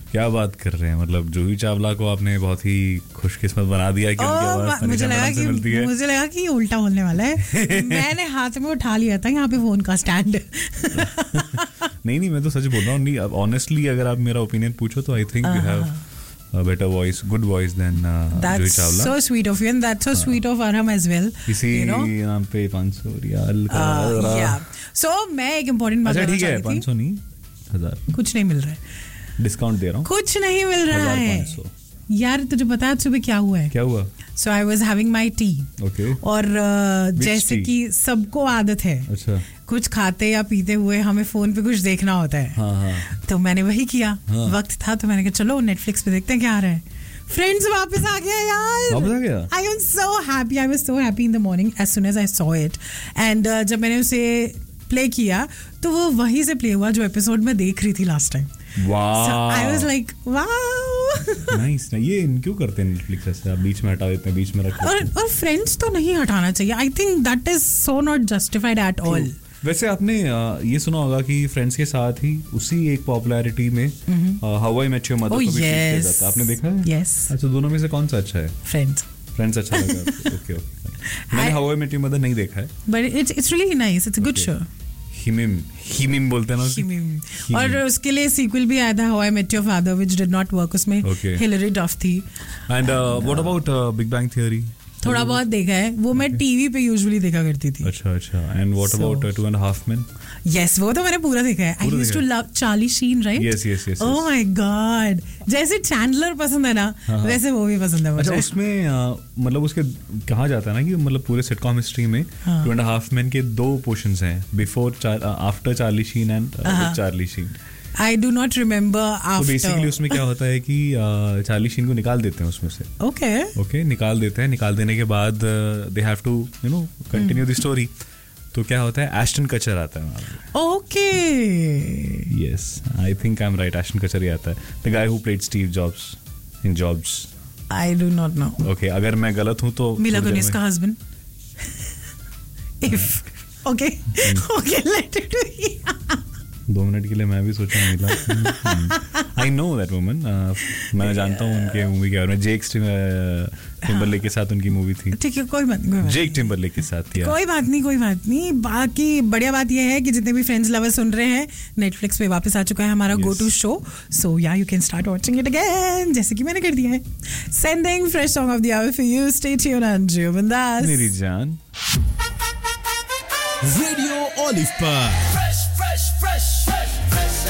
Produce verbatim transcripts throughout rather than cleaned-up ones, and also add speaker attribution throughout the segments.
Speaker 1: क्या बात कर रहे हैं, मतलब जूही चावला को आपने बहुत ही खुशकिस्मत बना दिया कि उनकी आवाज
Speaker 2: मुझे लगा कि
Speaker 1: मिलती है।
Speaker 2: मुझे लगा कि उल्टा होने वाला है। मैंने हाथ में उठा लिया था यहाँ पे फोन का स्टैंड।
Speaker 1: नहीं नहीं, मैं तो सच बोल रहा हूँ, ऑनेस्टली अगर आप मेरा ओपिनियन पूछो तो I think you have a better voice, good voice than uh, Juhi Chawla.
Speaker 2: That's so sweet of you, and that's so uh, sweet of Arham as well.
Speaker 1: इसी नाम पे पाँच सौ रियाल का
Speaker 2: uh, yeah. So मैं एक important बात
Speaker 1: बताना चाहती थी। पाँच सौ नहीं, हजार।
Speaker 2: कुछ नहीं मिल रहा है,
Speaker 1: डिस्काउंट दे रहा हूँ।
Speaker 2: कुछ नहीं मिल रहा है यार। तुझे पता है सुबह क्या हुआ है?
Speaker 1: क्या हुआ?
Speaker 2: So I was having my tea.
Speaker 1: Okay.
Speaker 2: और uh, जैसे कि सबको आदत है,
Speaker 1: अच्छा, कुछ
Speaker 2: खाते या पीते हुए हमें फोन पे कुछ देखना होता है।
Speaker 1: हाँ, हाँ.
Speaker 2: तो मैंने वही किया।
Speaker 1: हाँ.
Speaker 2: वक्त था तो मैंने कहा चलो नेटफ्लिक्स पे देखते हैं क्या आ रहा है। फ्रेंड्स वापस आ गया यार।
Speaker 1: वापस आ गया?
Speaker 2: I am so happy. I was so happy in the morning as soon as I saw it. And uh, जब मैंने उसे प्ले किया तो वो वहीं से प्ले हुआ जो एपिसोड में देख रही थी last time.
Speaker 1: Wow.
Speaker 2: So I was like, wow.
Speaker 1: Nice. ये क्यों करते हैं नेटफ्लिक्स ऐसे? आप बीच में हटा देते हैं, बीच में रखते हैं।
Speaker 2: और और फ्रेंड्स तो नहीं हटाना चाहिए। I think that is so not justified at all.
Speaker 1: वैसे आपने ये सुना होगा कि फ्रेंड्स के साथ ही उसी एक पॉपुलैरिटी में how I met your mother को भी ट्रीट किया जाता है। आपने देखा है?
Speaker 2: Yes.
Speaker 1: अच्छा, दोनों में से कौन सा अच्छा है?
Speaker 2: फ्रेंड्स।
Speaker 1: फ्रेंड्स अच्छा लगा। Okay okay. मैंने how I met your mother नहीं देखा है।
Speaker 2: But it's it's really nice. It's a good show.
Speaker 1: हिमिम हिमिम बोलते हैं ना।
Speaker 2: हिमिम। और उसके लिए सीक्वल भी आया था how I met your father which did not work. उसमें हिलरी डफ थी।
Speaker 1: And what about big bang theory?
Speaker 2: थोड़ा बहुत देखा है वो। मैं टीवी पे यूजुअली देखा करती थी।
Speaker 1: अच्छा अच्छा। And what about to and half man?
Speaker 2: Yes, वो तो मैंने पूरा देखा है। I used to love Charlie Sheen, right?
Speaker 1: Yes yes yes.
Speaker 2: Oh my God, जैसे चैंडलर पसंद है ना वैसे वो भी पसंद है मुझे।
Speaker 1: अच्छा, उसमें मतलब उसके कहा जाता है ना कि मतलब पूरे सिटकॉम हिस्ट्री में टू एंड हाफ मैन के दो पोर्शंस हैं, before after Charlie Sheen and Charlie Sheen.
Speaker 2: I do not remember after.
Speaker 1: तो बेसिकली उसमें क्या होता है कि चार्ली शीन को निकाल देते हैं उसमें से।
Speaker 2: ओके
Speaker 1: ओके, निकाल देते हैं। निकाल देने के बाद they have to you know continue the story. तो क्या होता है, एस्टन कचर आता है।
Speaker 2: Okay,
Speaker 1: yes, I think I am right, Aston कचर ही आता है, the guy who played Steve jobs in jobs.
Speaker 2: I do not know.
Speaker 1: Okay, अगर मैं गलत हूँ तो
Speaker 2: मिला कुनिस का husband. If okay okay let it be.
Speaker 1: दो मिनट के लिए मैं भी सोचा मिला। I know that woman. मैं जानता हूँ उनके मूवी के बारे में। जेक टिम्बरलेक के साथ उनकी मूवी थी।
Speaker 2: ठीक है, कोई बात नहीं।
Speaker 1: जेक टिम्बरलेक के साथ थी।
Speaker 2: कोई बात नहीं, कोई बात नहीं। बाकी बढ़िया बात यह है कि जितने भी फ्रेंड्स लवर सुन रहे हैं, नेटफ्लिक्स पे वापस आ चुका है हमारा गो टू शो। सो या you can start watching it again, जैसे कि मैंने कर दिया है। Sending fresh song of the hour for you. Stay tuned Anju बिंदास।
Speaker 1: मेरी जान।
Speaker 3: रेडियो ओलिव पर फ्रेश फ्रेश फ्रेश फ्रेश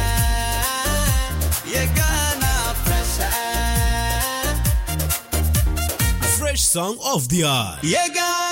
Speaker 3: ये गाना fresh fresh song of the our ये गाना